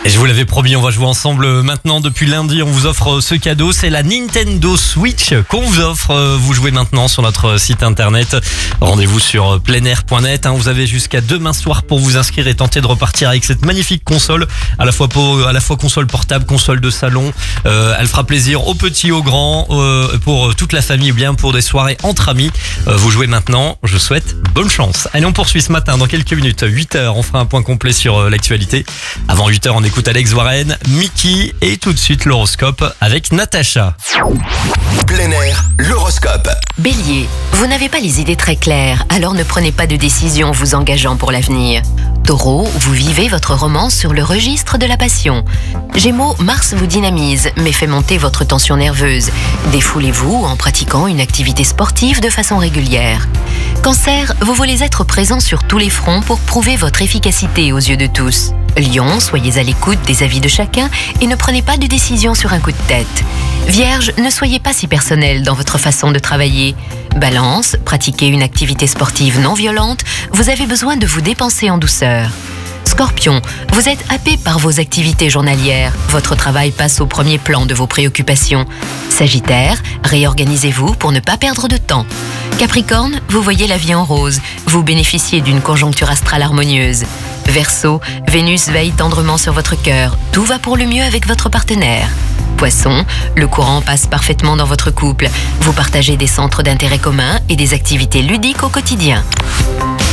Et je vous l'avais promis, on va jouer ensemble maintenant. Depuis lundi, on vous offre ce cadeau. C'est la Nintendo Switch qu'on vous offre. Vous jouez maintenant sur notre site internet. Rendez-vous sur pleinair.net. Vous avez jusqu'à demain soir pour vous inscrire et tenter de repartir avec cette magnifique console. À la fois console portable, console de salon. Elle fera plaisir aux petits, aux grands, pour toute la famille ou bien pour des soirées entre amis. Vous jouez maintenant. Je souhaite bonne chance. Allez, on poursuit ce matin. Dans quelques minutes, 8h, on fera un point complet sur l'actualité. Avant 8h, on écoute Alex Warren, Mickey et tout de suite l'horoscope avec Natacha. Plein air, l'horoscope. Bélier, vous n'avez pas les idées très claires, alors ne prenez pas de décision vous engageant pour l'avenir. Taureau, vous vivez votre romance sur le registre de la passion. Gémeaux, Mars vous dynamise, mais fait monter votre tension nerveuse. Défoulez-vous en pratiquant une activité sportive de façon régulière. Cancer, vous voulez être présent sur tous les fronts pour prouver votre efficacité aux yeux de tous. Lion, soyez à l'écoute des avis de chacun et ne prenez pas de décision sur un coup de tête. Vierge, ne soyez pas si personnel dans votre façon de travailler. Balance, pratiquez une activité sportive non violente, vous avez besoin de vous dépenser en douceur. Scorpion, vous êtes happé par vos activités journalières. Votre travail passe au premier plan de vos préoccupations. Sagittaire, réorganisez-vous pour ne pas perdre de temps. Capricorne, vous voyez la vie en rose. Vous bénéficiez d'une conjoncture astrale harmonieuse. Verseau, Vénus veille tendrement sur votre cœur. Tout va pour le mieux avec votre partenaire. Poisson, le courant passe parfaitement dans votre couple. Vous partagez des centres d'intérêt communs et des activités ludiques au quotidien.